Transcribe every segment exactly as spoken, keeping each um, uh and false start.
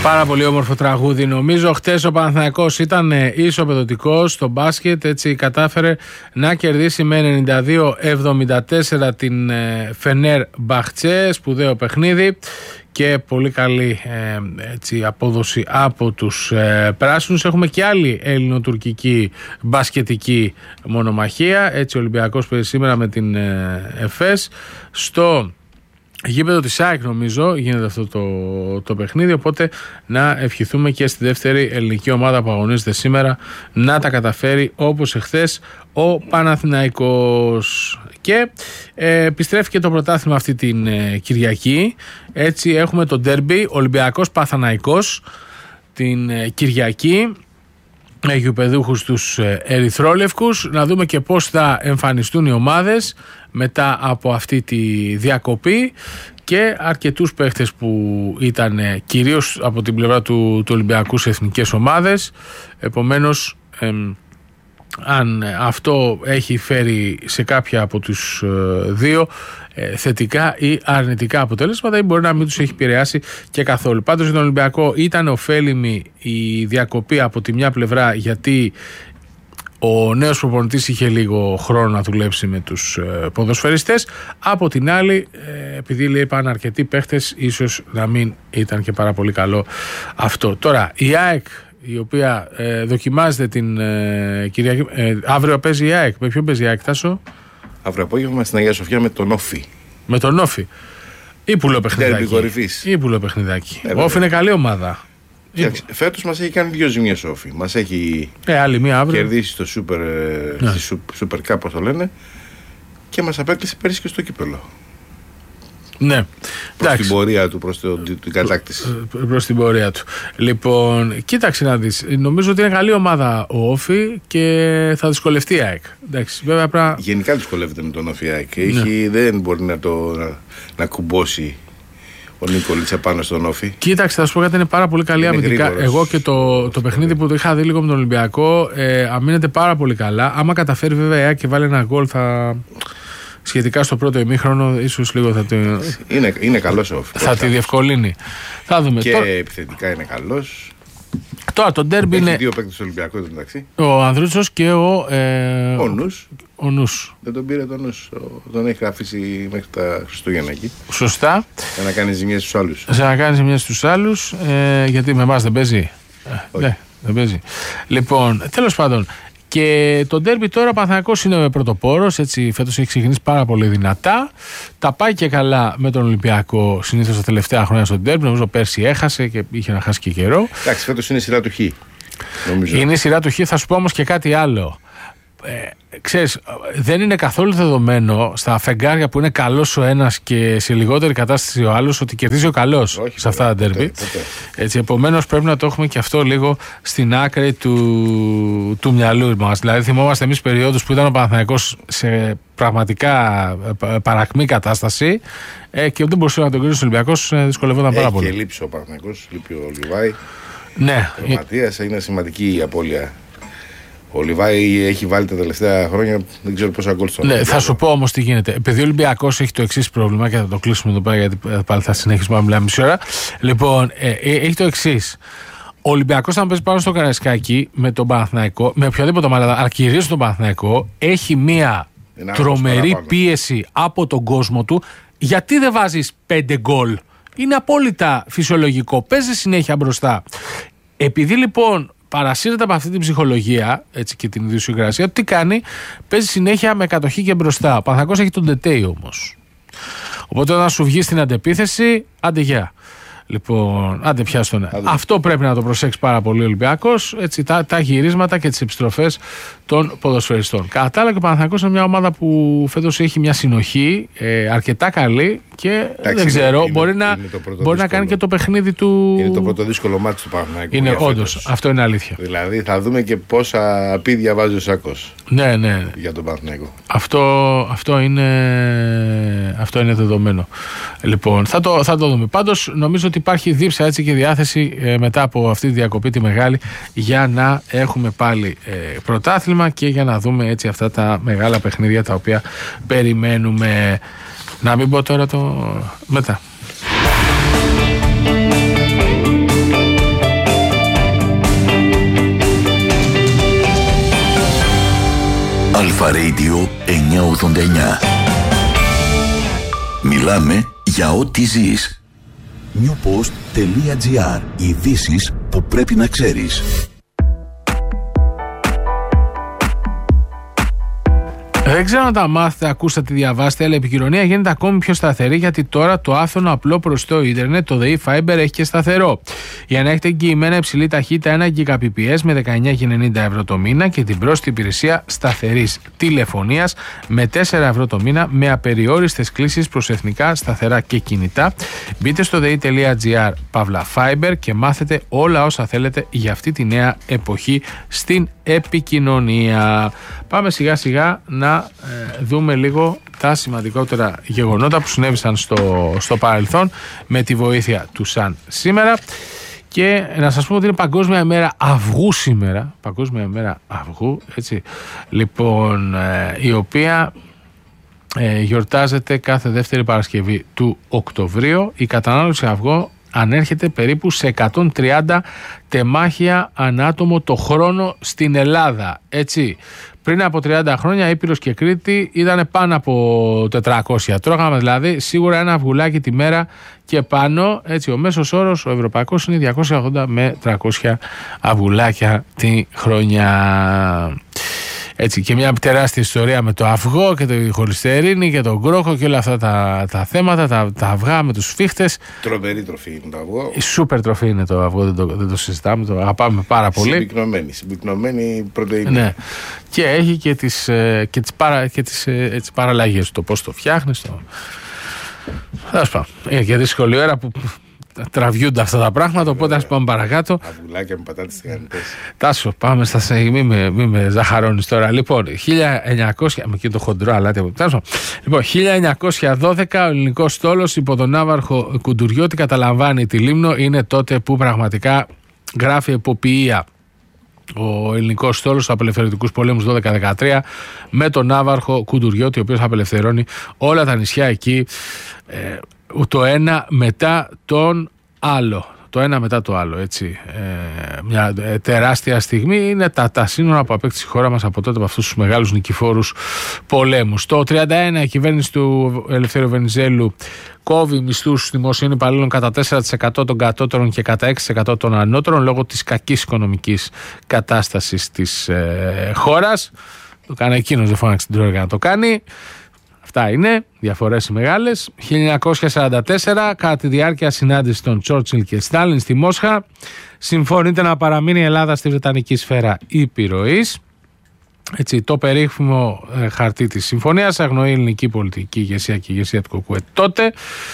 Πάρα πολύ όμορφο τραγούδι. Νομίζω χτες ο Παναθηναϊκός ήταν ισοπεδωτικός στο μπάσκετ, έτσι κατάφερε να κερδίσει με ενενήντα δύο εβδομήντα τέσσερα την Φενέρ Μπαχτσέ, σπουδαίο παιχνίδι και πολύ καλή ε, έτσι, απόδοση από τους ε, πράσινους. Έχουμε και άλλη ελληνοτουρκική μπασκετική μονομαχία. Έτσι ο Ολυμπιακός παίζει σήμερα με την ε, ΕΦΕΣ στο γήπεδο της ΑΕΚ, νομίζω γίνεται αυτό το, το παιχνίδι, οπότε να ευχηθούμε και στη δεύτερη ελληνική ομάδα που αγωνίζεται σήμερα να τα καταφέρει όπως εχθές ο Παναθηναϊκός. Και ε, επιστρέφει και το πρωτάθλημα αυτή την ε, Κυριακή. Έτσι έχουμε το ντέρμπι Ολυμπιακός Παναθηναϊκός την ε, Κυριακή. Γηπεδούχους τους ε, ερυθρόλευκους. Να δούμε και πώς θα εμφανιστούν οι ομάδες μετά από αυτή τη διακοπή και αρκετούς παίχτες που ήταν ε, κυρίως από την πλευρά του, του Ολυμπιακού σε εθνικές ομάδες. Επομένως ε, αν αυτό έχει φέρει σε κάποια από τους ε, δύο ε, θετικά ή αρνητικά αποτέλεσματα ή μπορεί να μην τους έχει επηρεάσει και καθόλου. Πάντως για τον Ολυμπιακό ήταν ωφέλιμη η διακοπή από τη μια πλευρά, γιατί ο νέος προπονητής είχε λίγο χρόνο να δουλέψει με τους ε, ποδοσφαιριστές. Από την άλλη, ε, επειδή λέει πάνε αρκετοί παίχτες, ίσως να μην ήταν και πάρα πολύ καλό αυτό. Τώρα η ΑΕΚ, η οποία ε, δοκιμάζεται την ε, Κυριακή. Ε, αύριο παίζει η ΑΕΚ. Με ποιον παίζει η ΑΕΚ, Τάσο? Αύριο απόγευμα στην Αγία Σοφιά με τον Όφη. Με τον Όφη. Ύπουλο παιχνιδάκι. Ύπουλο παιχνιδάκι. Ο Όφη είναι καλή ομάδα. Φέτος μας έχει κάνει δύο ζημιές ο Όφη. Μας έχει ε, άλλη μία αύριο. κερδίσει στο Super, ναι. στη Super Cup, όπως το λένε, και μας απέκλεισε πέρυσι και στο κύπελο. Ναι. Προς την πορεία του, προς το, την κατάκτηση. Προς την πορεία του. Λοιπόν, κοίταξε να δεις. Νομίζω ότι είναι καλή ομάδα ο Όφη και θα δυσκολευτεί η ΑΕΚ. Εντάξει, βέβαια pra... Γενικά δυσκολεύεται με τον Όφη η ΑΕΚ. Ναι. Δεν μπορεί να, το, να, να κουμπώσει ο Νίκολιτς πάνω στον Όφη. Κοίταξε, θα σου πω κάτι, είναι πάρα πολύ καλή αμυντικά. Εγώ και το, το παιχνίδι που το είχα δει λίγο με τον Ολυμπιακό, ε, αμήνεται πάρα πολύ καλά. Άμα καταφέρει βέβαια η ΑΕΚ και βάλει ένα γκολ, θα. Σχετικά στο πρώτο ημίχρονο, ίσως λίγο θα το. Είναι, είναι καλός ο Όφη. Θα τη διευκολύνει. Θα δούμε. Και τώρα... επιθετικά είναι καλός. Τώρα το ντέρμπι είναι. Δύο παίκτες του Ολυμπιακού εδώ μεταξύ. Ο Ανδρούτσος και ο. Ε... Ο Νους. Ο Νους. Δεν τον πήρε τον Νους. Τον έχει αφήσει μέχρι τα Χριστούγεννα εκεί. Σωστά. Για να κάνει ζημιές στους άλλους. Για να κάνει ζημιές στους άλλους. Ε, γιατί με εμάς δεν παίζει. Όχι. Ναι, δεν παίζει. Λοιπόν, τέλος πάντων. Και το ντέρμπι τώρα ο Παναθηναϊκός είναι πρωτοπόρος, έτσι φέτος έχει ξεκινήσει πάρα πολύ δυνατά. Τα πάει και καλά με τον Ολυμπιακό συνήθως τα τελευταία χρόνια στο ντέρμπι. Νομίζω πέρσι έχασε και είχε να χάσει και καιρό. Εντάξει, φέτος είναι η σειρά του Χ. Νομίζω. Είναι η σειρά του Χ, θα σου πω όμως και κάτι άλλο. Ε, ξέρεις, δεν είναι καθόλου δεδομένο στα φεγγάρια που είναι καλός ο ένας και σε λιγότερη κατάσταση ο άλλος ότι κερδίζει ο καλός. Όχι, σε αυτά τα ντέρμπι. Έτσι, επομένως πρέπει να το έχουμε και αυτό λίγο στην άκρη του, του μυαλού μας. Δηλαδή θυμόμαστε εμείς περιόδους που ήταν ο Παναθηναϊκός σε πραγματικά παρακμή κατάσταση ε, και δεν μπορούσε να τον κρίνει ο Ολυμπιακός, δυσκολευόταν πάρα πολύ. Έχει και λείψει ο Παναθηναϊκός, λείπει ο Λιβάη. Ναι. Ο Ματίας, είναι σημαντική η απώλεια. Ο Λιβάη έχει βάλει τα τελευταία χρόνια, δεν ξέρω πόσα γκολ στον. Ναι, θα σου πω όμως τι γίνεται. Επειδή ο Ολυμπιακός έχει το εξής πρόβλημα και θα το κλείσουμε εδώ πέρα, γιατί πάλι θα συνεχίσουμε να μιλάμε μισή ώρα. Λοιπόν, ε, ε, έχει το εξής. Ο Ολυμπιακός, αν παίζει πάνω στο Καραϊσκάκι με τον Παναθηναϊκό, με οποιαδήποτε ομάδα, αλλά κυρίως τον Παναθηναϊκό, έχει μία Ένα τρομερή πίεση από τον κόσμο του. Γιατί δεν βάζεις πέντε γκολ? Είναι απόλυτα φυσιολογικό. Παίζει συνέχεια μπροστά. Επειδή λοιπόν παρασύρεται από αυτή την ψυχολογία, έτσι, και την ιδιοσυγκρασία, τι κάνει? Παίζει συνέχεια με κατοχή και μπροστά. Ο Παναθηναϊκός έχει τον Τετέι όμως. Οπότε όταν σου βγει στην αντεπίθεση, άντε γεια. Λοιπόν, άντε πιάστον. Αυτό πρέπει να το προσέξει πάρα πολύ ο Ολυμπιακός. Έτσι, τα, τα γυρίσματα και τις επιστροφές των ποδοσφαιριστών. Κατά τα άλλα, και ο Παναθηναϊκός είναι μια ομάδα που φέτος έχει μια συνοχή ε, αρκετά καλή και Εντάξει, δεν ξέρω, είναι, μπορεί, είναι, να, είναι μπορεί να κάνει και το παιχνίδι του. Είναι το πρώτο δύσκολο μάτι του Παναθηναϊκού. Είναι όντως, αυτό είναι αλήθεια. Δηλαδή θα δούμε και πόσα απίδια βάζει ο Σάκος. Ναι, ναι. Για τον Παναθηναϊκό. Αυτό, αυτό, είναι, αυτό είναι δεδομένο. Λοιπόν, θα το, θα το δούμε. Πάντως, νομίζω ότι υπάρχει δίψα, έτσι, και διάθεση ε, μετά από αυτή τη διακοπή τη μεγάλη για να έχουμε πάλι ε, πρωτάθλημα και για να δούμε, έτσι, αυτά τα μεγάλα παιχνίδια τα οποία περιμένουμε. Να μην πω τώρα το μετά. εννιακόσια ογδόντα εννιά. Μιλάμε για ό,τι ζεις. newpost.gr. Ειδήσεις που πρέπει να ξέρεις. Δεν ξέρω αν τα μάθετε, ακούσατε, διαβάσετε, αλλά η επικοινωνία γίνεται ακόμη πιο σταθερή, γιατί τώρα το άφθονο απλό προστό ίντερνετ, το ΔΕΗ Fiber, έχει και σταθερό. Για να έχετε εγγυημένα υψηλή ταχύτητα ένα Gbps με δεκαεννιά και ενενήντα ευρώ το μήνα και την πρόσθετη υπηρεσία σταθερής τηλεφωνίας με τέσσερα ευρώ το μήνα με απεριόριστες κλήσεις προς εθνικά, σταθερά και κινητά. Μπείτε στο dei.gr παύλα Fiber και μάθετε όλα όσα θέλετε για αυτή τη νέα εποχή στην επικοινωνία. Πάμε σιγά σιγά να ε, δούμε λίγο τα σημαντικότερα γεγονότα που συνέβησαν στο, στο παρελθόν με τη βοήθεια του ΣΑΝ σήμερα. Και να σας πούμε ότι είναι Παγκόσμια ημέρα αυγού σήμερα. Παγκόσμια ημέρα αυγού, έτσι. Λοιπόν, ε, η οποία ε, γιορτάζεται κάθε δεύτερη Παρασκευή του Οκτωβρίου. Η κατανάλωση αυγό ανέρχεται περίπου σε εκατόν τριάντα τεμάχια ανάτομο το χρόνο στην Ελλάδα, έτσι. Πριν από τριάντα χρόνια Ήπειρος και Κρήτη ήταν πάνω από τετρακόσια. Τρώγαμε δηλαδή σίγουρα ένα αυγουλάκι τη μέρα και πάνω. Έτσι, ο μέσος όρος ο ευρωπαϊκός είναι διακόσια ογδόντα με τριακόσια αυγουλάκια τη χρονιά. Έτσι, και μια τεράστια ιστορία με το αυγό και το χολυστερίνη και τον κρόκο και όλα αυτά τα, τα θέματα, τα, τα αυγά με τους φίχτες. Τρομερή τροφή είναι το αυγό. Η σούπερ τροφή είναι το αυγό, δεν το, δεν το συζητάμε, το αγαπάμε πάρα πολύ. Συμπυκνωμένη, συμπυκνωμένη πρωτεΐνη. Ναι. Και έχει και τις, και τις, παρα, και τις έτσι, παραλλαγές, το πώς το φτιάχνεις. Το... Θα σου πω. Είναι και δύσκολη ώρα που τραβιούνται αυτά τα πράγματα, οπότε ας πάμε παρακάτω. Αυγουλάκια με πατάτες τηγανιτές. Τάσο, πάμε στα σε... Μη με, μη με ζαχαρώνεις τώρα. Λοιπόν, χίλια εννιακόσια... Με και το χοντρό αλάτι από Τάσο. Λοιπόν, χίλια εννιακόσια δώδεκα ο ελληνικός στόλος υπό τον ναύαρχο Κουντουριώτη καταλαμβάνει τη Λίμνο. Είναι τότε που πραγματικά γράφει εποποιία ο ελληνικός στόλος στους απελευθερωτικούς πολέμους δώδεκα δεκατρία με τον ναύαρχο Κουντουριώτη, ο οποίος απελευθερώνει όλα τα νησιά εκεί, ε, το ένα μετά τον άλλο. Το ένα μετά το άλλο, έτσι. Ε, μια ε, τεράστια στιγμή είναι τα, τα σύνορα που απέκτησε η χώρα μας από τότε, από αυτούς τους μεγάλους νικηφόρους πολέμους. Το τριάντα ένα η κυβέρνηση του Ελευθέρου Βενιζέλου κόβει μισθούς δημοσίων υπαλλήλων κατά τέσσερα τοις εκατό των κατώτερων και κατά έξι τοις εκατό των ανώτερων λόγω της κακής οικονομικής κατάστασης της ε, χώρας. Το κάνει εκείνος, δεν φώναξε την τρόικα να το κάνει. Αυτά είναι, διαφορές μεγάλες. χίλια εννιακόσια σαράντα τέσσερα, κατά τη διάρκεια συνάντησης των Τσόρτσιλ και Στάλιν στη Μόσχα, συμφωνείται να παραμείνει η Ελλάδα στη Βρετανική σφαίρα επιρροής. Έτσι, το περίφημο ε, χαρτί της συμφωνίας αγνοεί η ελληνική πολιτική ηγεσία και ηγεσία του ΚΚΕ τότε.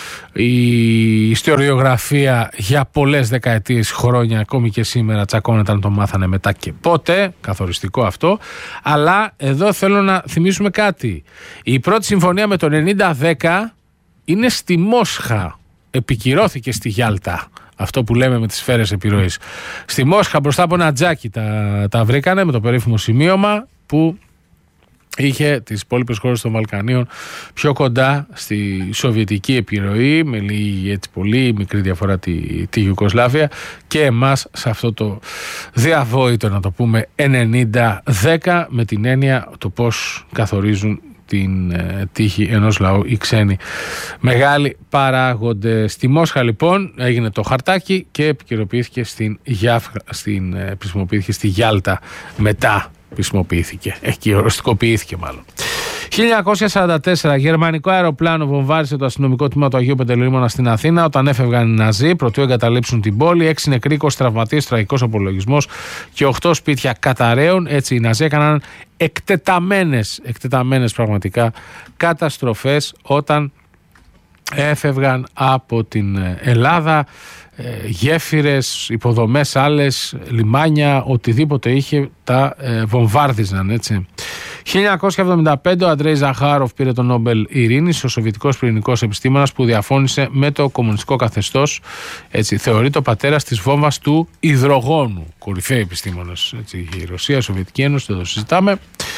Η ιστοριογραφία για πολλές δεκαετίες, χρόνια, ακόμη και σήμερα τσακώνεται αν το μάθανε μετά και πότε, καθοριστικό αυτό. Αλλά εδώ θέλω να θυμίσουμε κάτι. Η πρώτη συμφωνία με το ενενήντα δέκα είναι στη Μόσχα. Επικυρώθηκε στη Γιάλτα. Αυτό που λέμε με τις σφαίρες επιρροής. Στη Μόσχα μπροστά από ένα τζάκι τα, τα βρήκανε με το περίφημο σημείωμα που είχε τις υπόλοιπες χώρες των Βαλκανίων πιο κοντά στη σοβιετική επιρροή, με λίγη έτσι πολύ μικρή διαφορά τη, τη Ιουγκοσλάβια, και εμάς σε αυτό το διαβόητο, να το πούμε, ενενήντα δέκα, με την έννοια το πώς καθορίζουν την ε, τύχη ενός λαού οι ξένοι μεγάλοι παράγοντες. Στη Μόσχα λοιπόν έγινε το χαρτάκι και επικαιροποιήθηκε στην, Γιάφ, στην, ε, επισημοποιήθηκε στη Γιάλτα μετά. Επισημοποιήθηκε, εκεί οριστικοποιήθηκε μάλλον. χίλια εννιακόσια σαράντα τέσσερα γερμανικό αεροπλάνο βομβάρισε το αστυνομικό τμήμα του Αγίου Παντελεήμωνα στην Αθήνα όταν έφευγαν οι Ναζί προτού εγκαταλείψουν την πόλη. Έξι νεκροί, είκοσι τραυματίες, τραγικός απολογισμός και οκτώ σπίτια καταραίων. Έτσι οι Ναζί έκαναν εκτεταμένες, εκτεταμένες πραγματικά καταστροφές όταν έφευγαν από την Ελλάδα. Γέφυρες, υποδομές άλλες, λιμάνια, οτιδήποτε είχε τα ε, βομβάρδιζαν, έτσι. χίλια εννιακόσια εβδομήντα πέντε ο Αντρέι Ζαχάροφ πήρε το Νόμπελ Ειρήνης, ο σοβιετικός πυρηνικός επιστήμονας που διαφώνησε με το κομμουνιστικό καθεστώς. Έτσι, θεωρείται ο πατέρας της βόμβας του υδρογόνου. Κορυφαίοι επιστήμονες, έτσι, η Ρωσία, η Σοβιετική Ένωση, δεν το συζητάμε.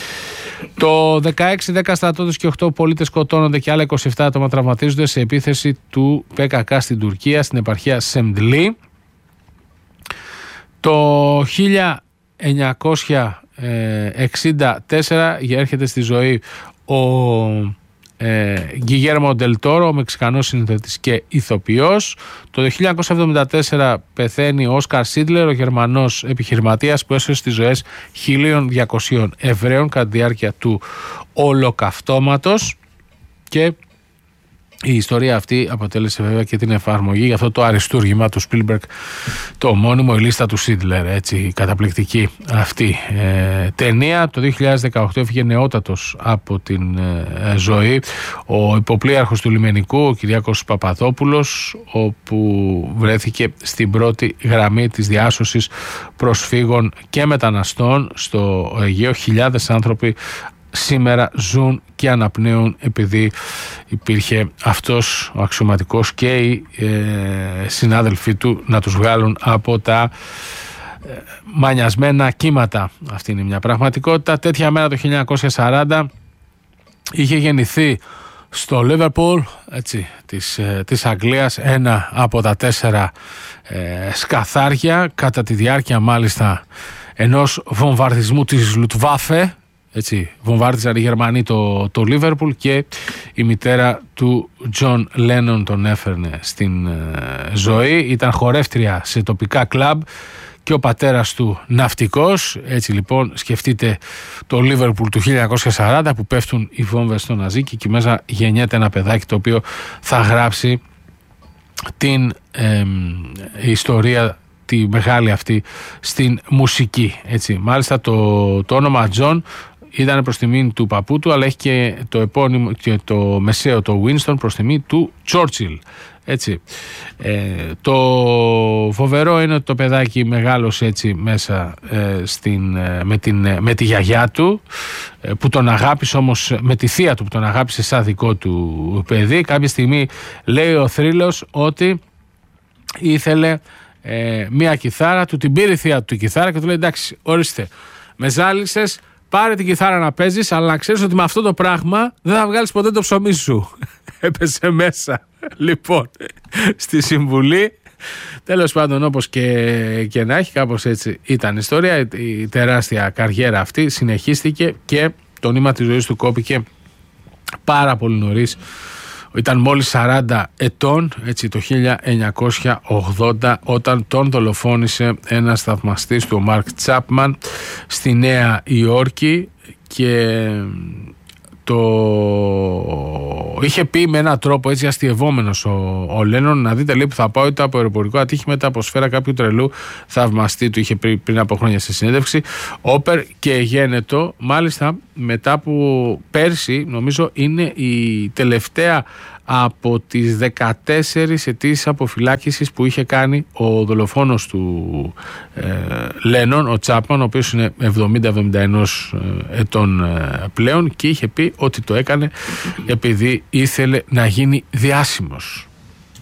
Το δεκαέξι δέκα στρατιώτες και οκτώ πολίτες σκοτώνονται και άλλα είκοσι επτά άτομα τραυματίζονται σε επίθεση του ΠΚΚ στην Τουρκία, στην επαρχία Σεμντλή. Το χίλια εννιακόσια εξήντα τέσσερα έρχεται στη ζωή ο Γκιγέρμο Ντελ Τόρο, ο Μεξικανός συνθέτης και ηθοποιός. Το χίλια εννιακόσια εβδομήντα τέσσερα πεθαίνει ο Όσκαρ Σίντλερ, ο Γερμανός επιχειρηματίας που έσωσε στις ζωές χίλια διακοσίων Εβραίων κατά τη διάρκεια του Ολοκαυτώματος, και η ιστορία αυτή αποτέλεσε βέβαια και την εφαρμογή για αυτό το αριστούργημα του Σπίλμπεργκ, το ομώνυμο, η λίστα του Σίντλερ, έτσι, καταπληκτική αυτή ε, ταινία. Το δύο χιλιάδες δεκαοκτώ έφυγε νεότατος από την ε, ζωή ο υποπλοίαρχος του λιμενικού, ο Κυριάκος Παπαδόπουλος, όπου βρέθηκε στην πρώτη γραμμή της διάσωσης προσφύγων και μεταναστών στο Αιγαίο. Χιλιάδες άνθρωποι σήμερα ζουν και αναπνέουν επειδή υπήρχε αυτός ο αξιωματικός και οι ε, συνάδελφοί του να τους βγάλουν από τα ε, μανιασμένα κύματα. Αυτή είναι μια πραγματικότητα. Τέτοια μέρα το χίλια εννιακόσια σαράντα είχε γεννηθεί στο Λίβερπουλ, έτσι, της, ε, της Αγγλίας, ένα από τα τέσσερα ε, σκαθάρια κατά τη διάρκεια μάλιστα ενός βομβαρδισμού της Λουτβάφε. Έτσι, βομβάρδιζαν οι Γερμανοί το, το Λίβερπουλ, και η μητέρα του Τζον Λένον τον έφερνε στην ε, ζωή. Ήταν χορεύτρια σε τοπικά κλαμπ και ο πατέρας του ναυτικός. Έτσι λοιπόν σκεφτείτε το Λίβερπουλ του χίλια εννιακόσια σαράντα που πέφτουν οι βόμβες στο Ναζί, και εκεί μέσα γεννιέται ένα παιδάκι το οποίο θα γράψει την ε, ιστορία τη μεγάλη αυτή στην μουσική. Έτσι. Μάλιστα το, το όνομα Τζον ήταν προς τιμή του παππού του, αλλά έχει και το επώνυμο και το μεσαίο, το Winston, προς τιμή του Churchill. Έτσι. Ε, το φοβερό είναι ότι το παιδάκι μεγάλωσε έτσι μέσα ε, στην, ε, με, την, ε, με τη γιαγιά του, ε, που τον αγάπησε όμως, με τη θεία του που τον αγάπησε σαν δικό του παιδί. Κάποια στιγμή λέει ο θρύλος ότι ήθελε ε, μία κιθάρα, του την πήρε η θεία του τη κιθάρα και του λέει εντάξει, ορίστε, με ζάλισες, πάρε την κιθάρα να παίζεις, αλλά να ξέρεις ότι με αυτό το πράγμα δεν θα βγάλεις ποτέ το ψωμί σου. Έπεσε μέσα λοιπόν στη συμβουλή. Τέλος πάντων, όπως και, και να έχει, κάπως έτσι ήταν η ιστορία. Η, η τεράστια καριέρα αυτή συνεχίστηκε και το νήμα της ζωής του κόπηκε πάρα πολύ νωρίς. Ήταν μόλις σαράντα ετών, έτσι, το χίλια εννιακόσια ογδόντα, όταν τον δολοφόνησε ένας θαυμαστής του, ο Μάρκ Τσάπμαν, στη Νέα Υόρκη, και το είχε πει με έναν τρόπο έτσι αστειευόμενος ο, ο Λένον, να δείτε λέει που θα πάω είτε από αεροπορικό ατύχημα είτε από σφαίρα κάποιου τρελού θαυμαστή, του είχε πριν, πριν από χρόνια σε συνέντευξη, όπερ και γένετο. Μάλιστα μετά που πέρσι νομίζω είναι η τελευταία από τις δεκατέσσερις αιτήσεις αποφυλάκησης που είχε κάνει ο δολοφόνος του ε, Λένον, ο Τσάπμαν, ο οποίος είναι εβδομήντα εβδομήντα ένα ετών ε, πλέον, και είχε πει ότι το έκανε επειδή ήθελε να γίνει διάσημος.